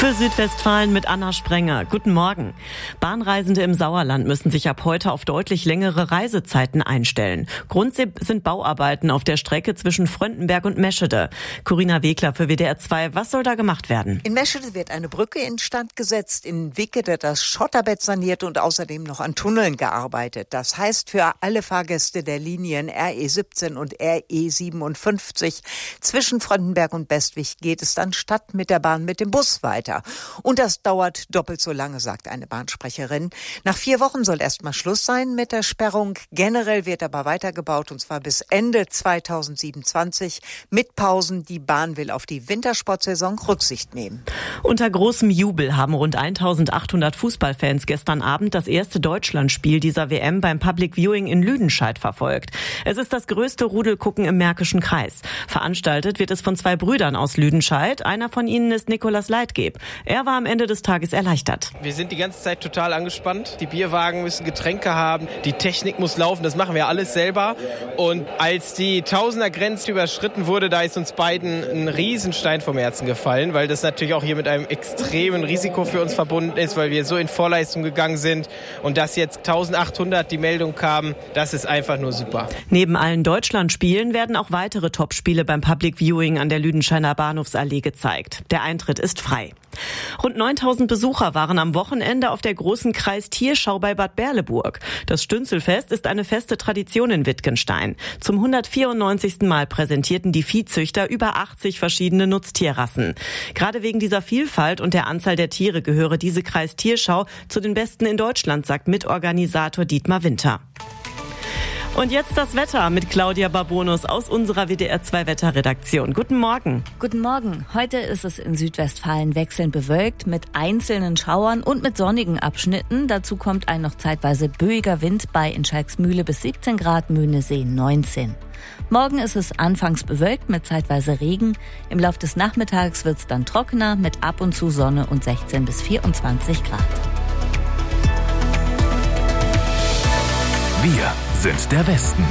Für Südwestfalen mit Anna Sprenger. Guten Morgen. Bahnreisende im Sauerland müssen sich ab heute auf deutlich längere Reisezeiten einstellen. Grund sind Bauarbeiten auf der Strecke zwischen Fröndenberg und Meschede. Corinna Wegler für WDR 2. Was soll da gemacht werden? In Meschede wird eine Brücke instand gesetzt, in Wickede das Schotterbett saniert und außerdem noch an Tunneln gearbeitet. Das heißt für alle Fahrgäste der Linien RE 17 und RE 57 zwischen Fröndenberg und Bestwig geht es dann statt mit der Bahn mit dem Bus weiter. Und das dauert doppelt so lange, sagt eine Bahnsprecherin. Nach 4 Wochen soll erstmal Schluss sein mit der Sperrung. Generell wird aber weitergebaut, und zwar bis Ende 2027 mit Pausen. Die Bahn will auf die Wintersportsaison Rücksicht nehmen. Unter großem Jubel haben rund 1800 Fußballfans gestern Abend das erste Deutschlandspiel dieser WM beim Public Viewing in Lüdenscheid verfolgt. Es ist das größte Rudelgucken im Märkischen Kreis. Veranstaltet wird es von 2 Brüdern aus Lüdenscheid. Einer von ihnen ist Nicolas Leitgeb. Er war am Ende des Tages erleichtert. Wir sind die ganze Zeit total angespannt. Die Bierwagen müssen Getränke haben, die Technik muss laufen, das machen wir alles selber. Und als die Tausender-Grenze überschritten wurde, da ist uns beiden ein Riesenstein vom Herzen gefallen, weil das natürlich auch hier mit einem extremen Risiko für uns verbunden ist, weil wir so in Vorleistung gegangen sind. Und dass jetzt 1800 die Meldung kam, das ist einfach nur super. Neben allen Deutschlandspielen werden auch weitere Topspiele beim Public Viewing an der Lüdenscheiner Bahnhofsallee gezeigt. Der Eintritt ist frei. Rund 9000 Besucher waren am Wochenende auf der großen Kreistierschau bei Bad Berleburg. Das Stünzelfest ist eine feste Tradition in Wittgenstein. Zum 194. Mal präsentierten die Viehzüchter über 80 verschiedene Nutztierrassen. Gerade wegen dieser Vielfalt und der Anzahl der Tiere gehöre diese Kreistierschau zu den besten in Deutschland, sagt Mitorganisator Dietmar Winter. Und jetzt das Wetter mit Claudia Babonus aus unserer WDR 2 Wetterredaktion. Guten Morgen. Guten Morgen. Heute ist es in Südwestfalen wechselnd bewölkt mit einzelnen Schauern und mit sonnigen Abschnitten. Dazu kommt ein noch zeitweise böiger Wind bei in Schalksmühle bis 17 Grad, Möhnesee 19. Morgen ist es anfangs bewölkt mit zeitweise Regen. Im Lauf des Nachmittags wird es dann trockener mit ab und zu Sonne und 16 bis 24 Grad. Wir sind der Westen.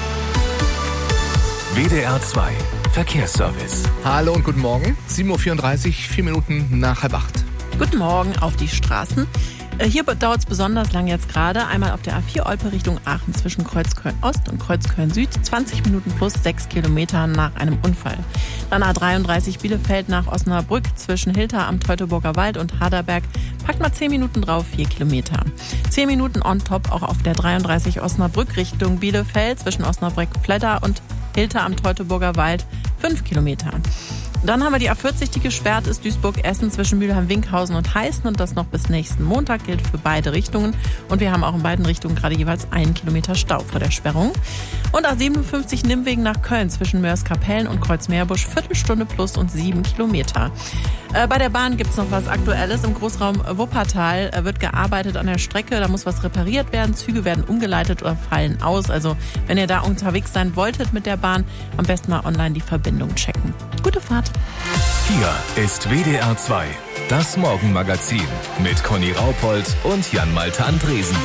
WDR 2 Verkehrsservice. Hallo und guten Morgen. 7.34 Uhr, 4 Minuten nach 7:30. Guten Morgen auf die Straßen. Hier dauert es besonders lang jetzt gerade. Einmal auf der A4 Olpe Richtung Aachen zwischen Kreuzköln Ost und Kreuzköln Süd. 20 Minuten plus 6 Kilometer nach einem Unfall. Dann A33 Bielefeld nach Osnabrück zwischen Hilter am Teutoburger Wald und Haderberg. Packt mal 10 Minuten drauf, 4 Kilometer. 10 Minuten on top auch auf der 33 Osnabrück Richtung Bielefeld zwischen Osnabrück-Pledda und Hilter am Teutoburger Wald. 5 Kilometer. Dann haben wir die A40, die gesperrt ist, Duisburg-Essen zwischen Mülheim-Winkhausen und Heißen, und das noch bis nächsten Montag gilt für beide Richtungen. Und wir haben auch in beiden Richtungen gerade jeweils 1 Kilometer Stau vor der Sperrung. Und A57 Nimwegen nach Köln zwischen Mörs-Kapellen und Kreuzmeerbusch, Viertelstunde plus und 7 Kilometer. Bei der Bahn gibt es noch was Aktuelles. Im Großraum Wuppertal wird gearbeitet an der Strecke. Da muss was repariert werden. Züge werden umgeleitet oder fallen aus. Also wenn ihr da unterwegs sein wolltet mit der Bahn, am besten mal online die Verbindung checken. Gute Fahrt. Hier ist WDR 2, das Morgenmagazin mit Conny Raupold und Jan-Malte Andresen.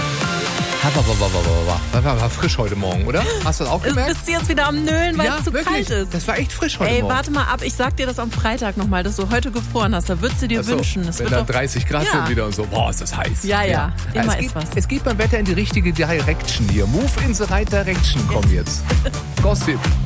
War frisch heute Morgen, oder? Hast du das auch gemerkt? Bist du jetzt wieder am Nölen, weil es zu wirklich? kalt ist? Das war echt frisch heute Morgen. Warte mal ab, ich sag dir das am Freitag nochmal, dass du heute gefroren hast. Da würdest du dir wünschen. Es wenn wird da 30 Grad sind wieder und so. Boah, ist das heiß. Ja. Immer ist was. Es geht beim Wetter in die richtige Direction hier. Move in the right direction kommen jetzt. Gossip.